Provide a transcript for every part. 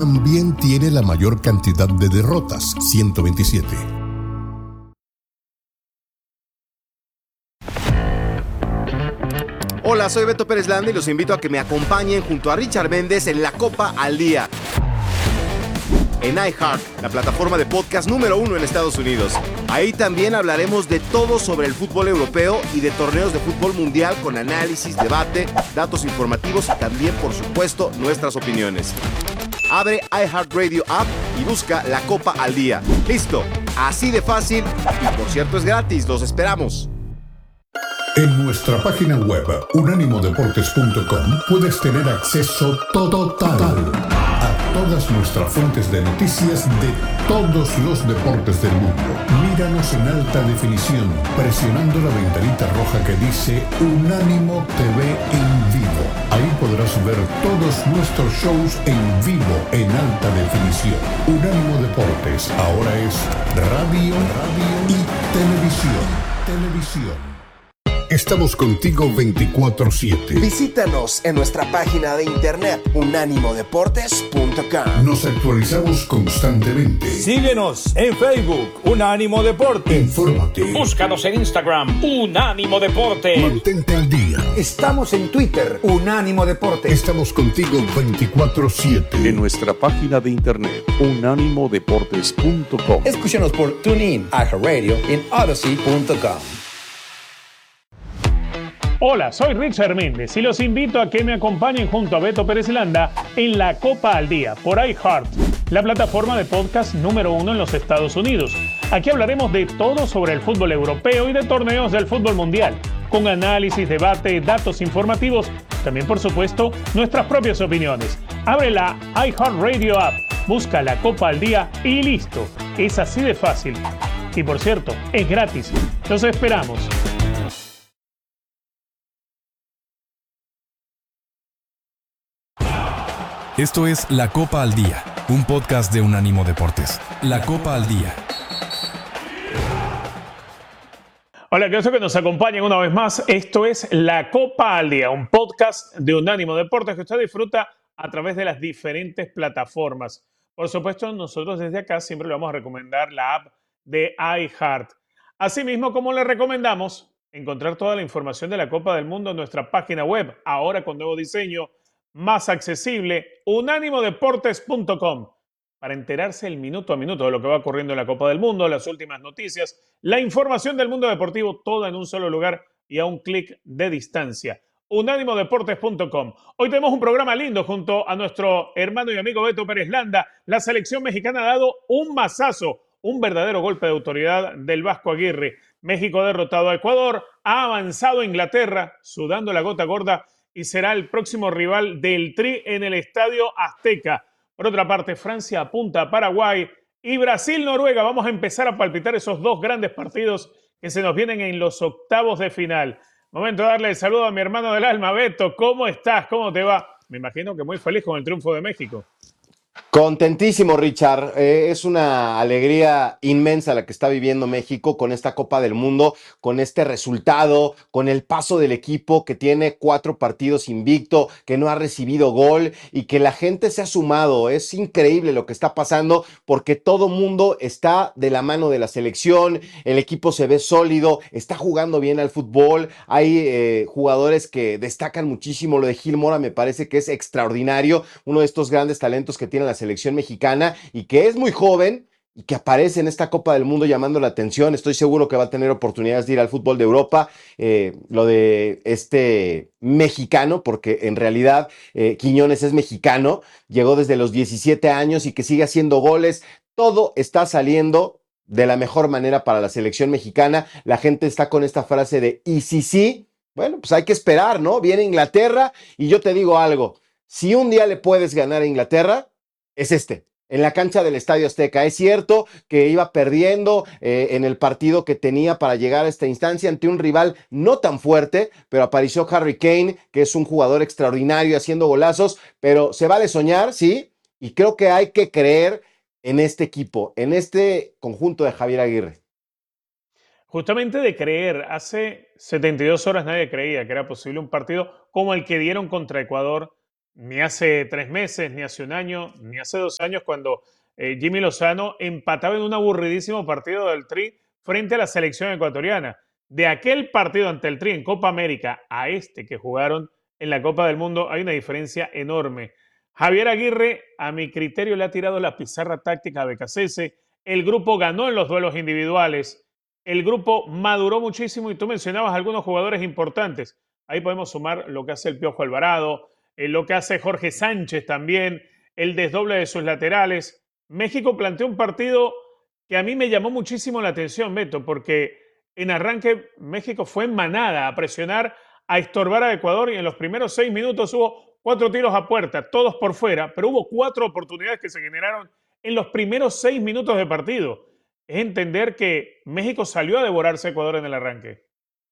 también tiene la mayor cantidad de derrotas, 127. Hola, soy Beto Pérez Landa y los invito a que me acompañen junto a Richard Méndez en La Copa al Día, en iHeart, la plataforma de podcast número 1 en Estados Unidos. Ahí también hablaremos de todo sobre el fútbol europeo y de torneos de fútbol mundial con análisis, debate, datos informativos y también, por supuesto, nuestras opiniones. Abre iHeartRadio App y busca La Copa al Día. ¡Listo! Así de fácil y, por cierto, es gratis. ¡Los esperamos! En nuestra página web, unánimodeportes.com, puedes tener acceso total a todas nuestras fuentes de noticias de todos los deportes del mundo. Míranos en alta definición, presionando la ventanita roja que dice Unánimo TV en vivo. Ahí podrás ver todos nuestros shows en vivo en alta definición. Unánimo Deportes ahora es radio y televisión. Estamos contigo 24/7. Visítanos en nuestra página de internet unánimodeportes.com. Nos actualizamos constantemente. Síguenos en Facebook, Unánimo Deportes. Infórmate. Búscanos en Instagram, Unánimo Deportes. Mantente al día. Estamos en Twitter, Unánimo Deportes. Estamos contigo 24/7. En nuestra página de internet, unánimodeportes.com. Escúchanos por TuneIn, iHeartRadio y en Odyssey.com. Hola, soy Richard Méndez y los invito a que me acompañen junto a Beto Pérez Landa en La Copa al Día por iHeart, la plataforma de podcast número 1 en los Estados Unidos. Aquí hablaremos de todo sobre el fútbol europeo y de torneos del fútbol mundial, con análisis, debate, datos informativos, también por supuesto nuestras propias opiniones. Abre la iHeartRadio app, busca La Copa al Día y listo. Es así de fácil. Y por cierto, es gratis. Los esperamos. Esto es La Copa al Día, un podcast de Unánimo Deportes. La Copa al Día. Hola, qué gusto que nos acompañen una vez más. Esto es La Copa al Día, un podcast de Unánimo Deportes que usted disfruta a través de las diferentes plataformas. Por supuesto, nosotros desde acá siempre le vamos a recomendar la app de iHeart. Asimismo, como le recomendamos encontrar toda la información de la Copa del Mundo en nuestra página web, ahora con nuevo diseño, más accesible, unánimodeportes.com, para enterarse el minuto a minuto de lo que va ocurriendo en la Copa del Mundo, las últimas noticias, la información del mundo deportivo, toda en un solo lugar y a un clic de distancia. unánimodeportes.com. Hoy tenemos un programa lindo junto a nuestro hermano y amigo Beto Pérez Landa. La selección mexicana ha dado un mazazo, un verdadero golpe de autoridad del Vasco Aguirre. México ha derrotado a Ecuador, ha avanzado a Inglaterra, sudando la gota gorda, y será el próximo rival del Tri en el Estadio Azteca. Por otra parte, Francia apunta a Paraguay y Brasil-Noruega. Vamos a empezar a palpitar esos dos grandes partidos que se nos vienen en los octavos de final. Momento de darle el saludo a mi hermano del alma, Beto. ¿Cómo estás? ¿Cómo te va? Me imagino que muy feliz con el triunfo de México. Contentísimo, Richard. Es una alegría inmensa la que está viviendo México con esta Copa del Mundo, con este resultado, con el paso del equipo que tiene 4 partidos invicto, que no ha recibido gol y que la gente se ha sumado. Es increíble lo que está pasando porque todo mundo está de la mano de la selección, el equipo se ve sólido, está jugando bien al fútbol. Hay jugadores que destacan muchísimo. Lo de Gil Mora me parece que es extraordinario, uno de estos grandes talentos que tiene la selección mexicana y que es muy joven y que aparece en esta Copa del Mundo llamando la atención. Estoy seguro que va a tener oportunidades de ir al fútbol de Europa. Lo de este mexicano, porque en realidad Quiñones es mexicano, llegó desde los 17 años y que sigue haciendo goles. Todo está saliendo de la mejor manera para la selección mexicana. La gente está con esta frase de ¿y si sí? Bueno, pues hay que esperar, ¿no? Viene Inglaterra y yo te digo algo. Si un día le puedes ganar a Inglaterra, es en la cancha del Estadio Azteca. Es cierto que iba perdiendo en el partido que tenía para llegar a esta instancia ante un rival no tan fuerte, pero apareció Harry Kane, que es un jugador extraordinario haciendo golazos, pero se vale soñar, sí, y creo que hay que creer en este equipo, en este conjunto de Javier Aguirre. Justamente de creer, hace 72 horas nadie creía que era posible un partido como el que dieron contra Ecuador, ni hace 3 meses, ni hace un año, ni hace 2 años, cuando Jimmy Lozano empataba en un aburridísimo partido del Tri frente a la selección ecuatoriana. De aquel partido ante el Tri en Copa América a este que jugaron en la Copa del Mundo hay una diferencia enorme. Javier Aguirre, a mi criterio, le ha tirado la pizarra táctica a Becasese. El grupo ganó en los duelos individuales. El grupo maduró muchísimo y tú mencionabas algunos jugadores importantes. Ahí podemos sumar lo que hace el Piojo Alvarado, lo que hace Jorge Sánchez también, el desdoble de sus laterales. México planteó un partido que a mí me llamó muchísimo la atención, Beto, porque en arranque México fue en manada a presionar, a estorbar a Ecuador y en los primeros 6 minutos hubo 4 tiros a puerta, todos por fuera, pero hubo 4 oportunidades que se generaron en los primeros 6 minutos de partido. Es entender que México salió a devorarse a Ecuador en el arranque.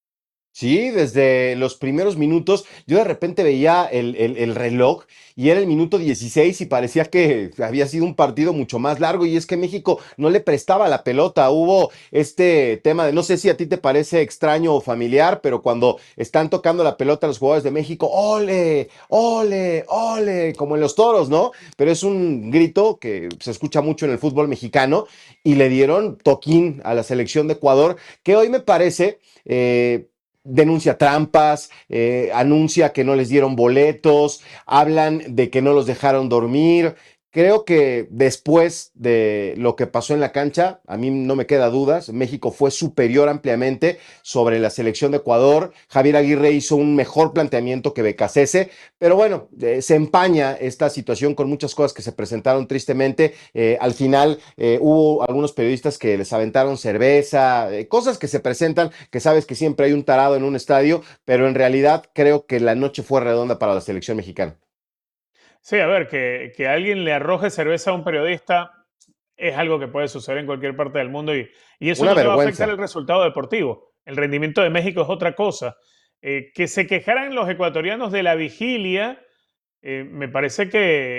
Sí, desde los primeros minutos, yo de repente veía el reloj y era el minuto 16 y parecía que había sido un partido mucho más largo y es que México no le prestaba la pelota. Hubo este tema de, no sé si a ti te parece extraño o familiar, pero cuando están tocando la pelota los jugadores de México, ¡ole, ole, ole! Como en los toros, ¿no? Pero es un grito que se escucha mucho en el fútbol mexicano y le dieron toquín a la selección de Ecuador, que hoy me parece... denuncia trampas, anuncia que no les dieron boletos, hablan de que no los dejaron dormir. Creo que después de lo que pasó en la cancha, a mí no me queda dudas, México fue superior ampliamente sobre la selección de Ecuador. Javier Aguirre hizo un mejor planteamiento que Becasese, pero bueno, se empaña esta situación con muchas cosas que se presentaron tristemente. Al final hubo algunos periodistas que les aventaron cerveza, cosas que se presentan, que sabes que siempre hay un tarado en un estadio, pero en realidad creo que la noche fue redonda para la selección mexicana. Sí, a ver, que alguien le arroje cerveza a un periodista es algo que puede suceder en cualquier parte del mundo y eso Una no te va a afectar vergüenza. el resultado deportivo. El rendimiento de México es otra cosa. Que se quejaran los ecuatorianos de la vigilia, me parece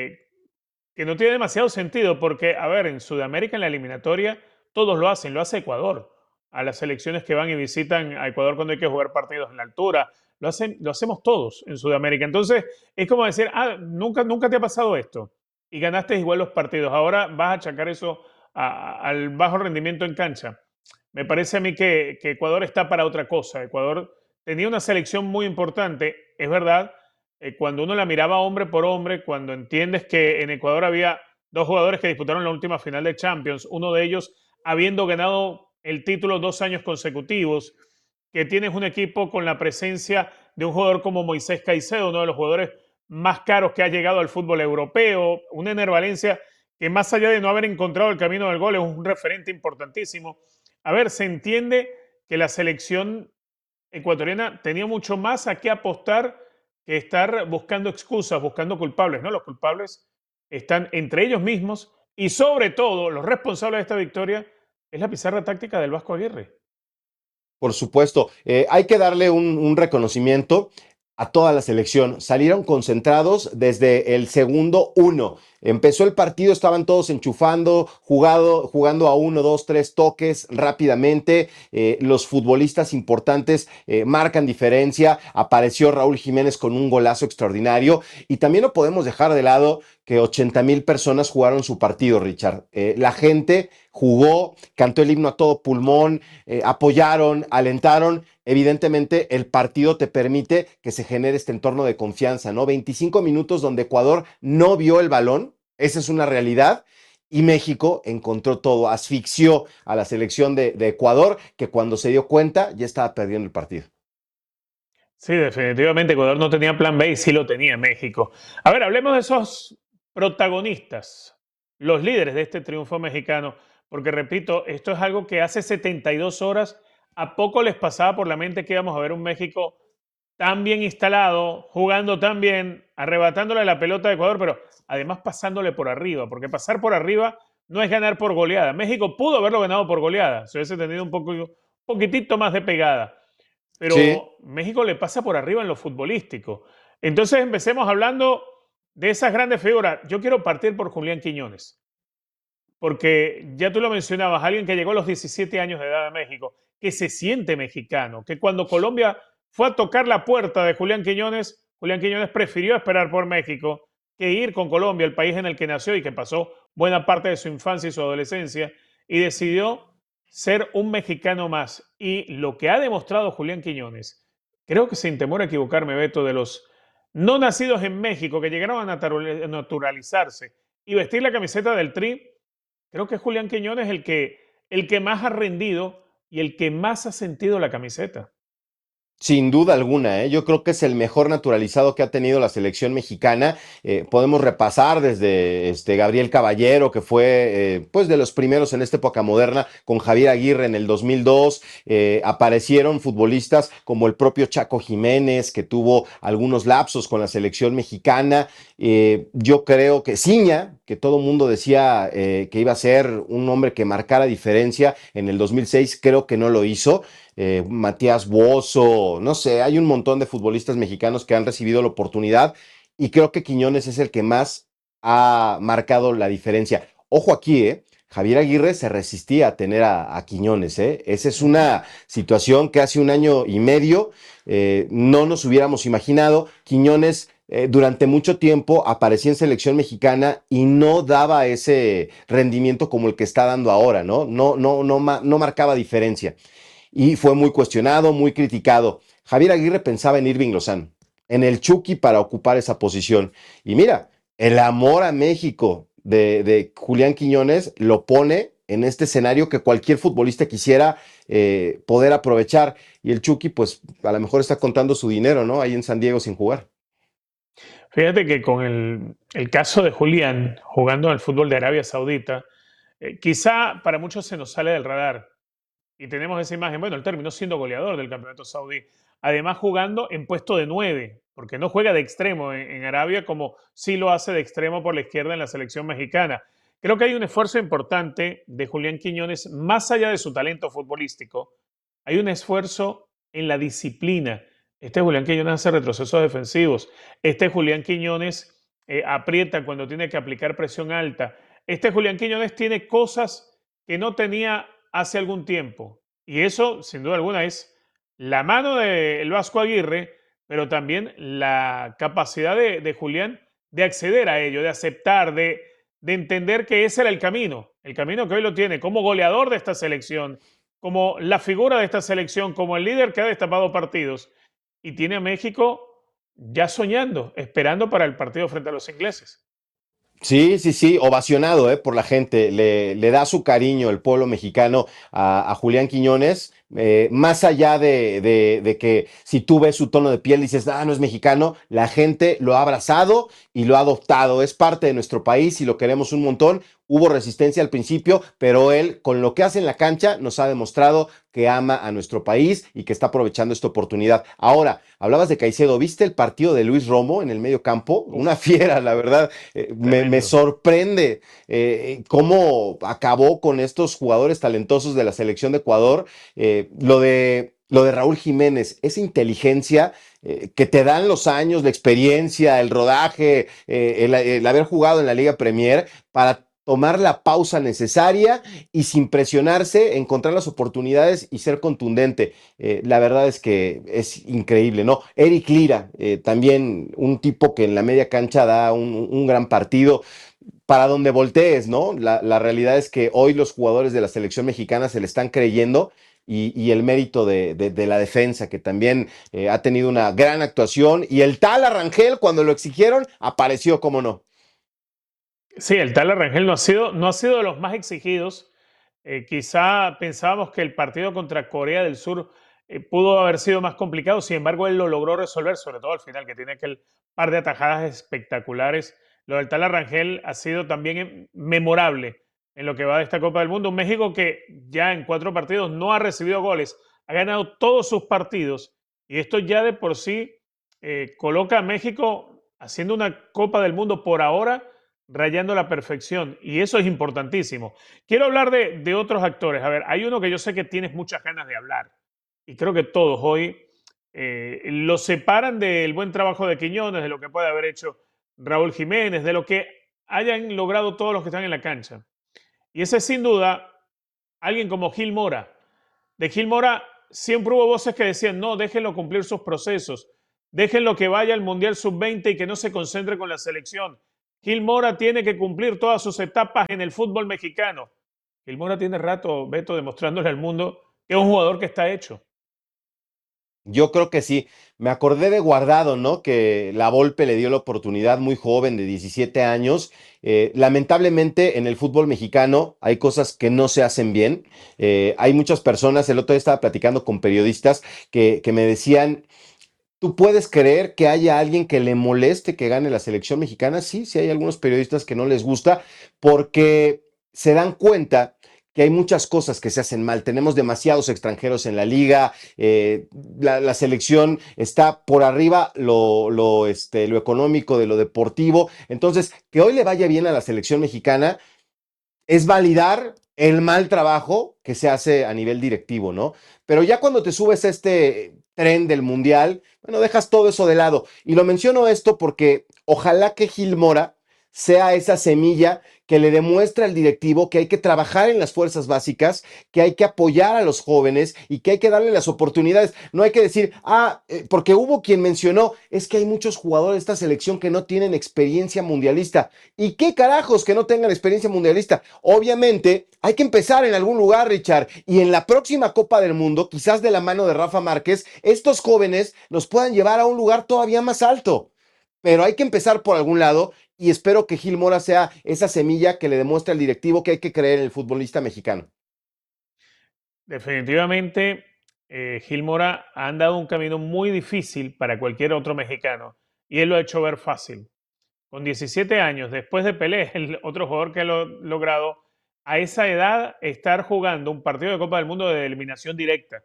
que no tiene demasiado sentido porque, a ver, en Sudamérica, en la eliminatoria, todos lo hacen, lo hace Ecuador. A las selecciones que van y visitan a Ecuador cuando hay que jugar partidos en la altura, lo hacemos todos en Sudamérica. Entonces, es como decir, nunca te ha pasado esto y ganaste igual los partidos. Ahora vas a achacar eso al bajo rendimiento en cancha. Me parece a mí que Ecuador está para otra cosa. Ecuador tenía una selección muy importante, es verdad, cuando uno la miraba hombre por hombre, cuando entiendes que en Ecuador había 2 jugadores que disputaron la última final de Champions, uno de ellos habiendo ganado el título 2 años consecutivos, que tienes un equipo con la presencia de un jugador como Moisés Caicedo, uno de los jugadores más caros que ha llegado al fútbol europeo, un Ener Valencia que más allá de no haber encontrado el camino del gol es un referente importantísimo. A ver, se entiende que la selección ecuatoriana tenía mucho más a qué apostar que estar buscando excusas, buscando culpables, ¿no? Los culpables están entre ellos mismos y sobre todo los responsables de esta victoria es la pizarra táctica del Vasco Aguirre. Por supuesto, hay que darle un reconocimiento a toda la selección. Salieron concentrados desde el segundo 1. Empezó el partido, estaban todos enchufando, jugando a 1, 2, 3 toques rápidamente. Los futbolistas importantes marcan diferencia. Apareció Raúl Jiménez con un golazo extraordinario. Y también no podemos dejar de lado que 80,000 personas jugaron su partido, Richard. La gente jugó, cantó el himno a todo pulmón, apoyaron, alentaron. Evidentemente, el partido te permite que se genere este entorno de confianza, ¿no? 25 minutos donde Ecuador no vio el balón, esa es una realidad, y México encontró todo, asfixió a la selección de Ecuador, que cuando se dio cuenta ya estaba perdiendo el partido. Sí, definitivamente Ecuador no tenía plan B y sí lo tenía México. A ver, hablemos de esos protagonistas, los líderes de este triunfo mexicano, porque repito, esto es algo que hace 72 horas a poco les pasaba por la mente que íbamos a ver un México tan bien instalado, jugando tan bien, arrebatándole la pelota a Ecuador, pero además pasándole por arriba, porque pasar por arriba no es ganar por goleada. México pudo haberlo ganado por goleada, si hubiese tenido un poquitito más de pegada, pero Sí. México le pasa por arriba en lo futbolístico. Entonces empecemos hablando de esas grandes figuras. Yo quiero partir por Julián Quiñones, porque ya tú lo mencionabas, alguien que llegó a los 17 años de edad de México, que se siente mexicano, que cuando Colombia fue a tocar la puerta de Julián Quiñones, Julián Quiñones prefirió esperar por México que ir con Colombia, el país en el que nació y que pasó buena parte de su infancia y su adolescencia, y decidió ser un mexicano más. Y lo que ha demostrado Julián Quiñones, creo que sin temor a equivocarme, Beto, de los no nacidos en México que llegaron a naturalizarse y vestir la camiseta del Tri, creo que Julián Quiñones es el que más ha rendido y el que más ha sentido la camiseta. Sin duda alguna, ¿eh? Yo creo que es el mejor naturalizado que ha tenido la selección mexicana. Podemos repasar desde Gabriel Caballero, que fue pues de los primeros en esta época moderna, con Javier Aguirre en el 2002. Aparecieron futbolistas como el propio Chaco Jiménez, que tuvo algunos lapsos con la selección mexicana. Yo creo que Ciña, que todo el mundo decía que iba a ser un hombre que marcara diferencia en el 2006, creo que no lo hizo. Matías Bozo, no sé, hay un montón de futbolistas mexicanos que han recibido la oportunidad y creo que Quiñones es el que más ha marcado la diferencia. Ojo aquí, Javier Aguirre se resistía a tener a Quiñones, Esa es una situación que hace un año y medio no nos hubiéramos imaginado. Quiñones durante mucho tiempo aparecía en selección mexicana y no daba ese rendimiento como el que está dando ahora, ¿no? No marcaba diferencia y fue muy cuestionado, muy criticado. Javier Aguirre pensaba en Irving Lozano, en el Chucky para ocupar esa posición. Y mira, el amor a México de Julián Quiñones lo pone en este escenario que cualquier futbolista quisiera poder aprovechar. Y el Chucky, pues a lo mejor está contando su dinero, ¿no? Ahí en San Diego sin jugar. Fíjate que con el caso de Julián jugando en el fútbol de Arabia Saudita, quizá para muchos se nos sale del radar. Y tenemos esa imagen. Bueno, él terminó siendo goleador del campeonato saudí. Además, jugando en puesto de 9, porque no juega de extremo en Arabia como sí lo hace de extremo por la izquierda en la selección mexicana. Creo que hay un esfuerzo importante de Julián Quiñones, más allá de su talento futbolístico. Hay un esfuerzo en la disciplina. Este Julián Quiñones hace retrocesos defensivos. Este Julián Quiñones aprieta cuando tiene que aplicar presión alta. Este Julián Quiñones tiene cosas que no tenía hace algún tiempo. Y eso, sin duda alguna, es la mano del Vasco Aguirre, pero también la capacidad de Julián de acceder a ello, de aceptar, de entender que ese era el camino que hoy lo tiene como goleador de esta selección, como la figura de esta selección, como el líder que ha destapado partidos. Y tiene a México ya soñando, esperando para el partido frente a los ingleses. Sí, ovacionado por la gente, le da su cariño el pueblo mexicano a Julián Quiñones, más allá de que si tú ves su tono de piel dices, no es mexicano, la gente lo ha abrazado y lo ha adoptado, es parte de nuestro país y lo queremos un montón. Hubo resistencia al principio, pero él, con lo que hace en la cancha, nos ha demostrado que ama a nuestro país y que está aprovechando esta oportunidad. Ahora, hablabas de Caicedo, ¿viste el partido de Luis Romo en el medio campo? Una fiera, la verdad. Me sorprende cómo acabó con estos jugadores talentosos de la selección de Ecuador. Lo de Raúl Jiménez, esa inteligencia que te dan los años, la experiencia, el rodaje, el haber jugado en la Liga Premier para tomar la pausa necesaria y sin presionarse, encontrar las oportunidades y ser contundente. La verdad es que es increíble, ¿no? Eric Lira, también un tipo que en la media cancha da un gran partido. Para donde voltees, ¿no? La realidad es que hoy los jugadores de la selección mexicana se le están creyendo y el mérito de la defensa, que también ha tenido una gran actuación. Y el tal Arrangel, cuando lo exigieron, apareció, como no. Sí, el tal Arrangel no ha sido de los más exigidos. Quizá pensábamos que el partido contra Corea del Sur pudo haber sido más complicado, sin embargo, él lo logró resolver, sobre todo al final, que tiene aquel par de atajadas espectaculares. Lo del tal Arrangel ha sido también memorable en lo que va de esta Copa del Mundo. Un México que ya en 4 partidos no ha recibido goles, ha ganado todos sus partidos y esto ya de por sí coloca a México haciendo una Copa del Mundo por ahora rayando la perfección y eso es importantísimo. Quiero hablar de otros actores. A ver, hay uno que yo sé que tienes muchas ganas de hablar y creo que todos hoy lo separan del buen trabajo de Quiñones, de lo que puede haber hecho Raúl Jiménez, de lo que hayan logrado todos los que están en la cancha. Y ese es sin duda alguien como Gil Mora. De Gil Mora siempre hubo voces que decían, no, déjenlo cumplir sus procesos, Déjenlo que vaya al Mundial Sub-20 y que no se concentre con la selección. Gil Mora tiene que cumplir todas sus etapas en el fútbol mexicano. Gil Mora tiene rato, Beto, demostrándole al mundo que es un jugador que está hecho. Yo creo que sí. Me acordé de Guardado, ¿no? Que la Volpe le dio la oportunidad muy joven, de 17 años. Lamentablemente en el fútbol mexicano hay cosas que no se hacen bien. Hay muchas personas, el otro día estaba platicando con periodistas que me decían, ¿tú puedes creer que haya alguien que le moleste que gane la selección mexicana? Sí, sí hay algunos periodistas que no les gusta porque se dan cuenta que hay muchas cosas que se hacen mal. Tenemos demasiados extranjeros en la liga, la selección está por arriba lo económico de lo deportivo. Entonces, que hoy le vaya bien a la selección mexicana es validar el mal trabajo que se hace a nivel directivo, ¿no? Pero ya cuando te subes a este tren del mundial, bueno, dejas todo eso de lado. Y lo menciono esto porque ojalá que Gil Mora sea esa semilla que le demuestra al directivo que hay que trabajar en las fuerzas básicas, que hay que apoyar a los jóvenes y que hay que darle las oportunidades. No hay que decir, porque hubo quien mencionó, es que hay muchos jugadores de esta selección que no tienen experiencia mundialista. ¿Y qué carajos que no tengan experiencia mundialista? Obviamente, hay que empezar en algún lugar, Richard, y en la próxima Copa del Mundo, quizás de la mano de Rafa Márquez, estos jóvenes nos puedan llevar a un lugar todavía más alto. Pero hay que empezar por algún lado y espero que Gil Mora sea esa semilla que le demuestre al directivo que hay que creer en el futbolista mexicano. Definitivamente, Gil Mora ha andado un camino muy difícil para cualquier otro mexicano y él lo ha hecho ver fácil. Con 17 años, después de Pelé, el otro jugador que lo ha logrado, a esa edad estar jugando un partido de Copa del Mundo de eliminación directa.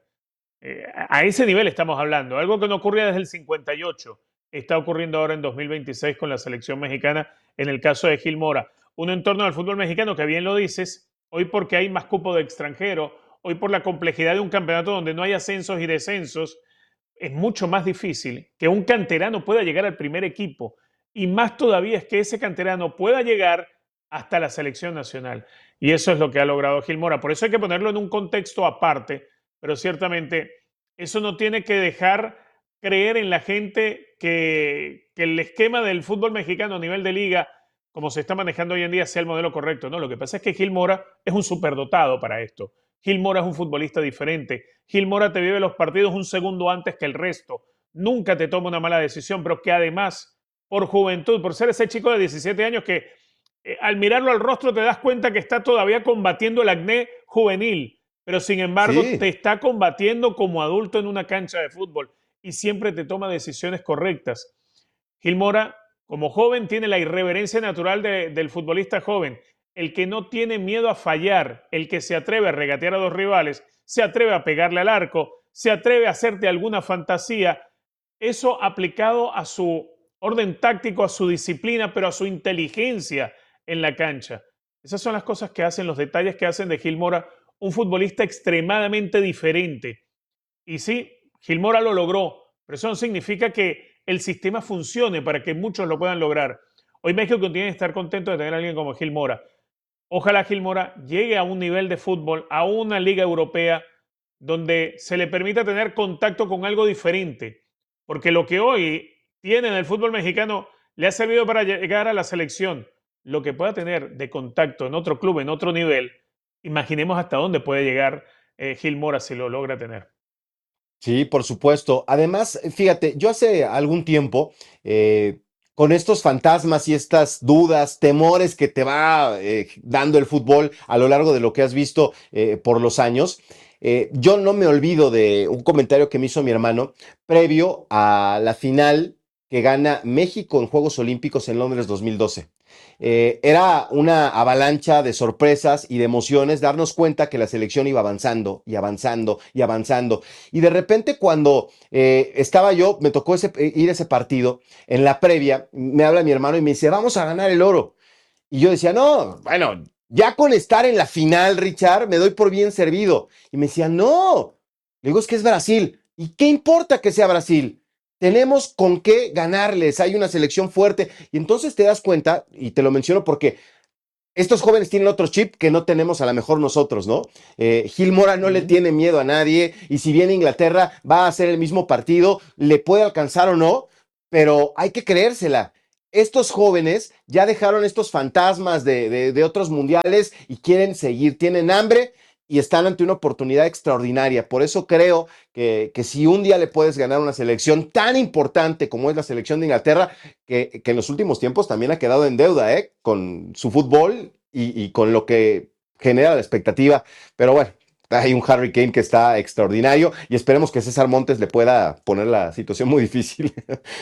A ese nivel estamos hablando, algo que no ocurría desde el 58, está ocurriendo ahora en 2026 con la selección mexicana, en el caso de Gil Mora. Un entorno del fútbol mexicano que bien lo dices, hoy porque hay más cupo de extranjero, hoy por la complejidad de un campeonato donde no hay ascensos y descensos, es mucho más difícil que un canterano pueda llegar al primer equipo. Y más todavía es que ese canterano pueda llegar hasta la selección nacional. Y eso es lo que ha logrado Gil Mora. Por eso hay que ponerlo en un contexto aparte, pero ciertamente eso no tiene que dejar creer en la gente que el esquema del fútbol mexicano a nivel de liga, como se está manejando hoy en día, sea el modelo correcto. No, lo que pasa es que Gil Mora es un superdotado para esto. Gil Mora es un futbolista diferente. Gil Mora te vive los partidos un segundo antes que el resto. Nunca te toma una mala decisión, pero que además, por juventud, por ser ese chico de 17 años que al mirarlo al rostro te das cuenta que está todavía combatiendo el acné juvenil, pero sin embargo Sí. te está combatiendo como adulto en una cancha de fútbol y siempre te toma decisiones correctas. Gil Mora, como joven, tiene la irreverencia natural del futbolista joven, el que no tiene miedo a fallar, el que se atreve a regatear a dos rivales, se atreve a pegarle al arco, se atreve a hacerte alguna fantasía, eso aplicado a su orden táctico, a su disciplina, pero a su inteligencia en la cancha. Esas son las cosas que hacen, los detalles que hacen de Gil Mora un futbolista extremadamente diferente. Y sí, Gil Mora lo logró, pero eso no significa que el sistema funcione para que muchos lo puedan lograr. Hoy México tiene que estar contento de tener a alguien como Gil Mora. Ojalá Gil Mora llegue a un nivel de fútbol, a una liga europea, donde se le permita tener contacto con algo diferente. Porque lo que hoy tiene en el fútbol mexicano le ha servido para llegar a la selección. Lo que pueda tener de contacto en otro club, en otro nivel, imaginemos hasta dónde puede llegar Gil Mora si lo logra tener. Sí, por supuesto. Además, fíjate, yo hace algún tiempo, con estos fantasmas y estas dudas, temores que te va dando el fútbol a lo largo de lo que has visto por los años, yo no me olvido de un comentario que me hizo mi hermano previo a la final que gana México en Juegos Olímpicos en Londres 2012. Era una avalancha de sorpresas y de emociones darnos cuenta que la selección iba avanzando y avanzando y avanzando. Y de repente cuando estaba yo, me tocó ir a ese partido, en la previa, me habla mi hermano y me dice, vamos a ganar el oro. Y yo decía, no, bueno, ya con estar en la final, Richard, me doy por bien servido. Y me decía, no, le digo, es que es Brasil. ¿Y qué importa que sea Brasil? Tenemos con qué ganarles, hay una selección fuerte. Y entonces te das cuenta, y te lo menciono porque estos jóvenes tienen otro chip que no tenemos a lo mejor nosotros, ¿no? Gil Mora no le tiene miedo a nadie y si viene Inglaterra va a hacer el mismo partido, le puede alcanzar o no, pero hay que creérsela. Estos jóvenes ya dejaron estos fantasmas de otros mundiales y quieren seguir, tienen hambre y están ante una oportunidad extraordinaria. Por eso creo que si un día le puedes ganar una selección tan importante como es la selección de Inglaterra, que en los últimos tiempos también ha quedado en deuda, con su fútbol y con lo que genera la expectativa. Pero bueno, hay un Harry Kane que está extraordinario y esperemos que César Montes le pueda poner la situación muy difícil.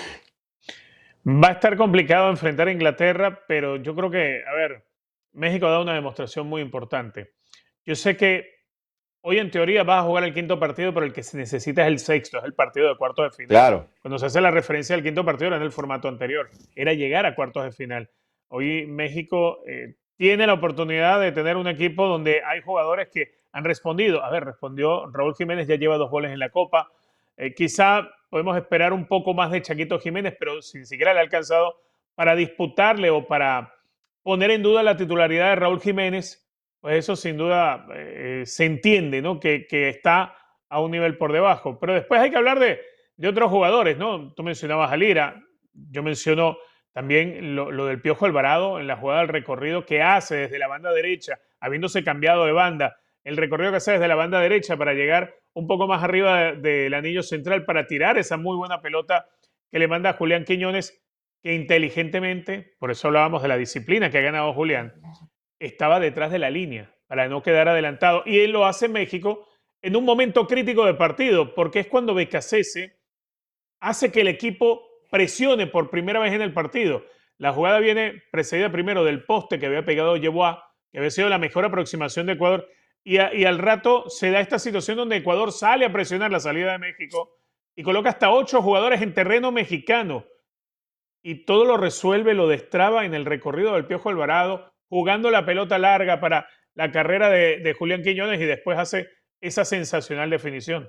Va a estar complicado enfrentar a Inglaterra, pero yo creo que, a ver, México ha dado una demostración muy importante. Yo sé que hoy en teoría vas a jugar el quinto partido, pero el que se necesita es el sexto, es el partido de cuartos de final. Claro. Cuando se hace la referencia al quinto partido era en el formato anterior, era llegar a cuartos de final. Hoy México tiene la oportunidad de tener un equipo donde hay jugadores que han respondido. A ver, respondió Raúl Jiménez, ya lleva 2 goles en la Copa. Quizá podemos esperar un poco más de Chaquito Jiménez, pero sin siquiera le ha alcanzado para disputarle o para poner en duda la titularidad de Raúl Jiménez. Pues eso sin duda se entiende, ¿no? Que está a un nivel por debajo. Pero después hay que hablar de otros jugadores, ¿no? Tú mencionabas a Lira, yo menciono también lo del Piojo Alvarado en la jugada del recorrido que hace desde la banda derecha, habiéndose cambiado de banda, el recorrido que hace desde la banda derecha para llegar un poco más arriba del anillo central para tirar esa muy buena pelota que le manda a Julián Quiñones, que inteligentemente, por eso hablábamos de la disciplina que ha ganado Julián, estaba detrás de la línea para no quedar adelantado. Y él lo hace en México en un momento crítico de partido, porque es cuando Becasese hace que el equipo presione por primera vez en el partido. La jugada viene precedida primero del poste que había pegado Yeboah, que había sido la mejor aproximación de Ecuador, y al rato se da esta situación donde Ecuador sale a presionar la salida de México y coloca hasta 8 jugadores en terreno mexicano. Y todo lo resuelve, lo destraba en el recorrido del Piojo Alvarado, jugando la pelota larga para la carrera de Julián Quiñones y después hace esa sensacional definición.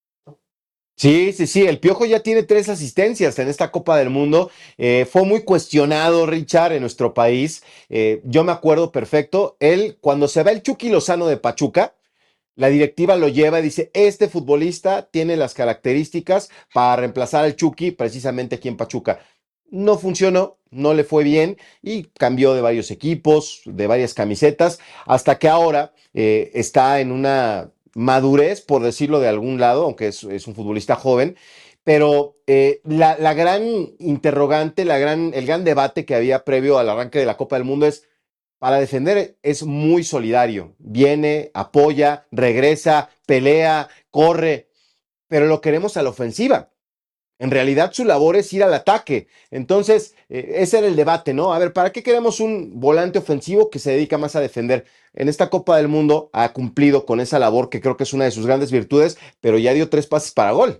Sí, el Piojo ya tiene 3 asistencias en esta Copa del Mundo. Fue muy cuestionado, Richard, en nuestro país. Yo me acuerdo perfecto, él cuando se va el Chucky Lozano de Pachuca, la directiva lo lleva y dice, este futbolista tiene las características para reemplazar al Chucky precisamente aquí en Pachuca. No funcionó, no le fue bien y cambió de varios equipos, de varias camisetas, hasta que ahora está en una madurez, por decirlo de algún lado, aunque es un futbolista joven, pero la gran interrogante, el gran debate que había previo al arranque de la Copa del Mundo es, para defender es muy solidario, viene, apoya, regresa, pelea, corre, pero lo queremos a la ofensiva. En realidad su labor es ir al ataque. Entonces, ese era el debate, ¿no? A ver, ¿para qué queremos un volante ofensivo que se dedica más a defender? En esta Copa del Mundo ha cumplido con esa labor que creo que es una de sus grandes virtudes, pero ya dio 3 pases para gol.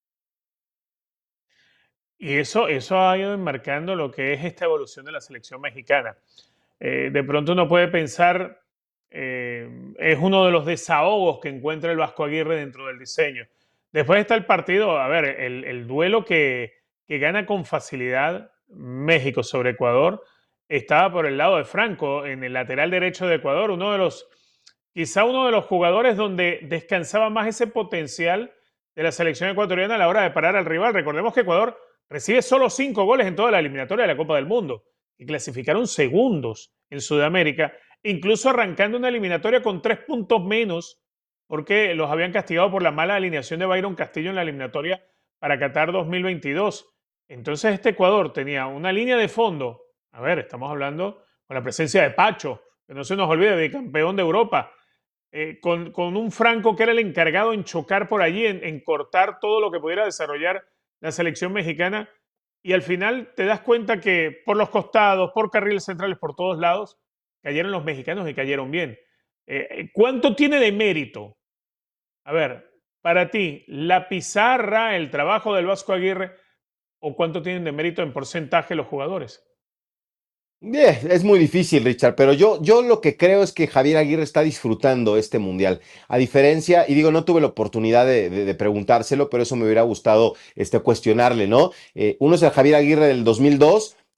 Y eso ha ido enmarcando lo que es esta evolución de la selección mexicana. De pronto uno puede pensar, es uno de los desahogos que encuentra el Vasco Aguirre dentro del diseño. Después está el partido, a ver, el duelo que gana con facilidad México sobre Ecuador estaba por el lado de Franco, en el lateral derecho de Ecuador, quizá uno de los jugadores donde descansaba más ese potencial de la selección ecuatoriana a la hora de parar al rival. Recordemos que Ecuador recibe solo 5 goles en toda la eliminatoria de la Copa del Mundo y clasificaron segundos en Sudamérica, incluso arrancando una eliminatoria con 3 puntos menos porque los habían castigado por la mala alineación de Byron Castillo en la eliminatoria para Qatar 2022. Entonces este Ecuador tenía una línea de fondo, a ver, estamos hablando con la presencia de Pacho, que no se nos olvide, de campeón de Europa, con un Franco que era el encargado en chocar por allí, en cortar todo lo que pudiera desarrollar la selección mexicana, y al final te das cuenta que por los costados, por carriles centrales, por todos lados, cayeron los mexicanos y cayeron bien. ¿Cuánto tiene de mérito? A ver, para ti, la pizarra, el trabajo del Vasco Aguirre, o cuánto tienen de mérito en porcentaje los jugadores? Bien, es muy difícil, Richard, pero yo lo que creo es que Javier Aguirre está disfrutando este mundial. A diferencia, y digo, no tuve la oportunidad de preguntárselo, pero eso me hubiera gustado cuestionarle, ¿no? Uno es el Javier Aguirre del 2002,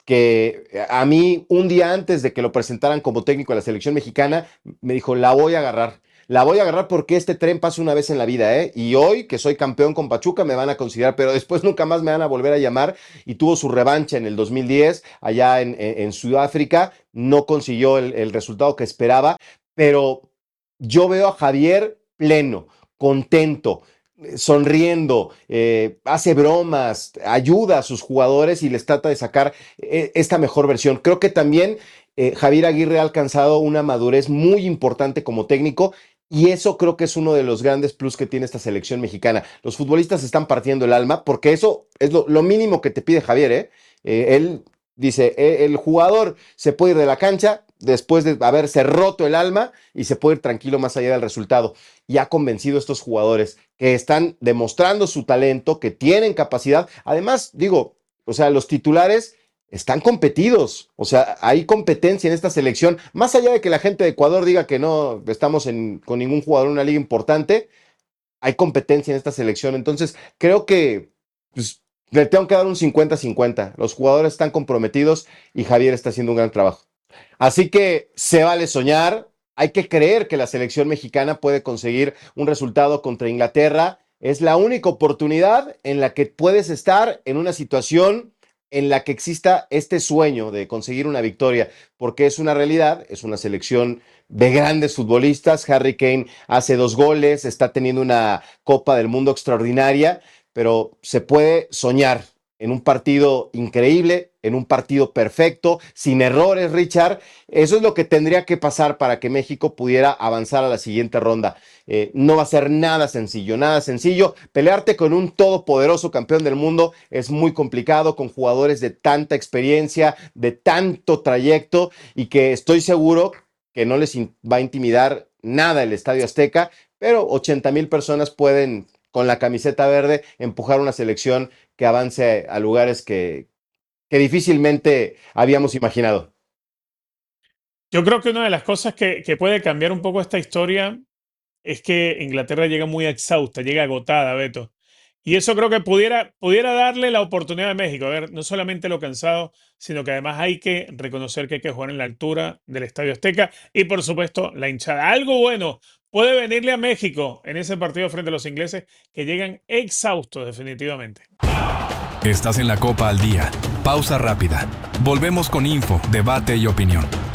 que a mí un día antes de que lo presentaran como técnico de la selección mexicana, me dijo, la voy a agarrar. La voy a agarrar porque este tren pasa una vez en la vida, ¿eh? Y hoy, que soy campeón con Pachuca, me van a considerar, pero después nunca más me van a volver a llamar. Y tuvo su revancha en el 2010, allá en Sudáfrica. No consiguió el resultado que esperaba, pero yo veo a Javier pleno, contento, sonriendo, hace bromas, ayuda a sus jugadores y les trata de sacar esta mejor versión. Creo que también Javier Aguirre ha alcanzado una madurez muy importante como técnico. Y eso creo que es uno de los grandes plus que tiene esta selección mexicana. Los futbolistas están partiendo el alma porque eso es lo mínimo que te pide Javier, ¿eh? Él dice, el jugador se puede ir de la cancha después de haberse roto el alma y se puede ir tranquilo más allá del resultado. Y ha convencido a estos jugadores que están demostrando su talento, que tienen capacidad. Además, digo, o sea, los titulares están competidos, o sea, hay competencia en esta selección, más allá de que la gente de Ecuador diga que no estamos con ningún jugador en una liga importante, hay competencia en esta selección, entonces creo que pues, le tengo que dar un 50-50, los jugadores están comprometidos y Javier está haciendo un gran trabajo. Así que se vale soñar, hay que creer que la selección mexicana puede conseguir un resultado contra Inglaterra, es la única oportunidad en la que puedes estar en una situación en la que exista este sueño de conseguir una victoria, porque es una realidad, es una selección de grandes futbolistas. Harry Kane hace 2 goles, está teniendo una Copa del Mundo extraordinaria, pero se puede soñar en un partido increíble, en un partido perfecto, sin errores, Richard. Eso es lo que tendría que pasar para que México pudiera avanzar a la siguiente ronda. No va a ser nada sencillo, nada sencillo. Pelearte con un todopoderoso campeón del mundo es muy complicado, con jugadores de tanta experiencia, de tanto trayecto, y que estoy seguro que no les va a intimidar nada el Estadio Azteca, pero 80,000 personas pueden, con la camiseta verde, empujar una selección que avance a lugares que difícilmente habíamos imaginado. Yo creo que una de las cosas que puede cambiar un poco esta historia es que Inglaterra llega muy exhausta, llega agotada, Beto. Y eso creo que pudiera darle la oportunidad a México. A ver, no solamente lo cansado, sino que además hay que reconocer que hay que jugar en la altura del Estadio Azteca y, por supuesto, la hinchada. Algo bueno puede venirle a México en ese partido frente a los ingleses, que llegan exhaustos definitivamente. Estás en la Copa al Día. Pausa rápida. Volvemos con info, debate y opinión.